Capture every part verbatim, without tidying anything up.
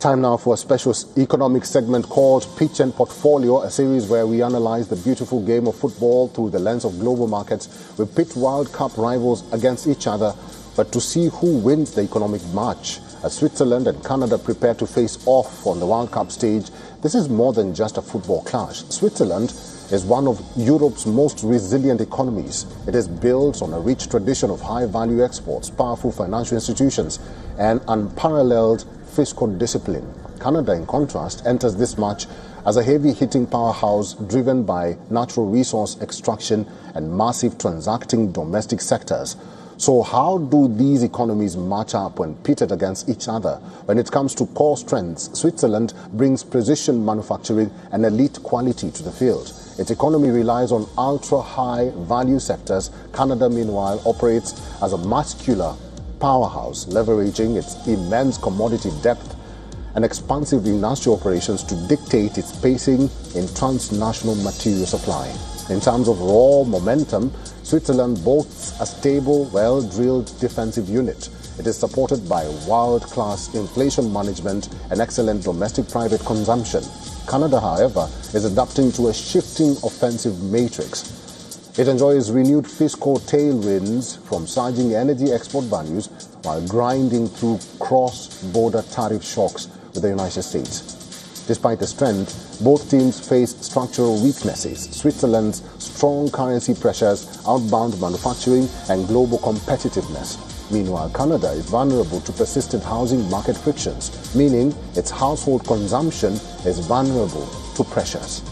Time now for a special economic segment called Pitch and Portfolio, a series where we analyze the beautiful game of football through the lens of global markets. We pit World Cup rivals against each other, but to see who wins the economic match. As Switzerland and Canada prepare to face off on the World Cup stage, this is more than just a football clash. Switzerland is one of Europe's most resilient economies. It is built on a rich tradition of high-value exports, powerful financial institutions, and unparalleled fiscal discipline. Canada, in contrast, enters this match as a heavy-hitting powerhouse driven by natural resource extraction and massive transacting domestic sectors. So how do these economies match up when pitted against each other? When it comes to core strengths, Switzerland brings precision manufacturing and elite quality to the field. Its economy relies on ultra-high value sectors. Canada, meanwhile, operates as a muscular powerhouse, leveraging its immense commodity depth and expansive industrial operations to dictate its pacing in transnational material supply. In terms of raw momentum, Switzerland boasts a stable, well-drilled defensive unit. It is supported by world-class inflation management and excellent domestic private consumption. Canada, however, is adapting to a shifting offensive matrix. It enjoys renewed fiscal tailwinds from surging energy export values while grinding through cross-border tariff shocks with the United States. Despite the strength, both teams face structural weaknesses. Switzerland's strong currency pressures, outbound manufacturing, and global competitiveness. Meanwhile, Canada is vulnerable to persistent housing market frictions, meaning its household consumption is vulnerable to pressures.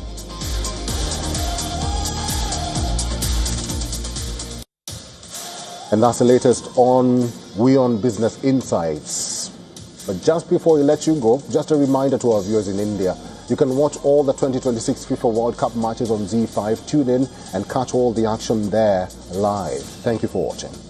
And that's the latest on WION Business Insights. But just before we let you go, just a reminder to our viewers in India, you can watch all the twenty twenty-six FIFA World Cup matches on Z five. Tune in and catch all the action there live. Thank you for watching.